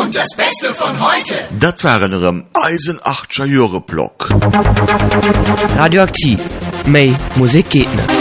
und das Beste von heute. Das waren im Eisenachter Jahre Block. Radioaktiv. Mehr Musik geht nicht.